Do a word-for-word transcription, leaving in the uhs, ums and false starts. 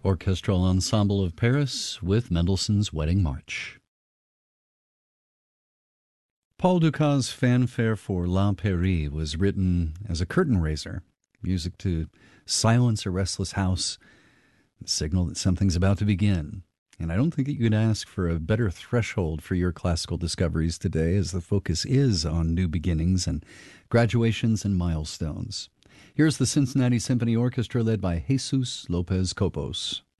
Orchestral Ensemble of Paris with Mendelssohn's Wedding March. Paul Dukas' fanfare for La Pairie was written as a curtain raiser, music to silence a restless house, and signal that something's about to begin. And I don't think that you could ask for a better threshold for your classical discoveries today, as the focus is on new beginnings and graduations and milestones. Here's the Cincinnati Symphony Orchestra led by Jesus Lopez Cobos.